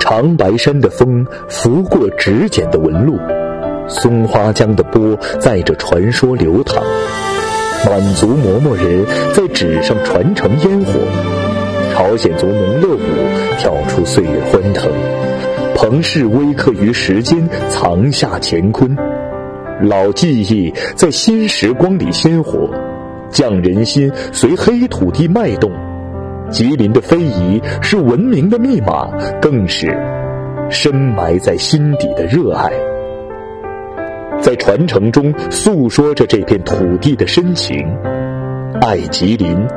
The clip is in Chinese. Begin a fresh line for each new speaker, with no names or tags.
长白山的风拂过指尖的纹路，松花江的波载着传说流淌，满族嬷嬷人在纸上传承烟火，朝鲜族农乐舞跳出岁月欢腾，彭氏微刻于时间，藏下乾坤。老记忆在新时光里鲜活，匠人心随黑土地脉动。吉林的非遗是文明的密码，更是深埋在心底的热爱，在传承中诉说着这片土地的深情。爱吉林，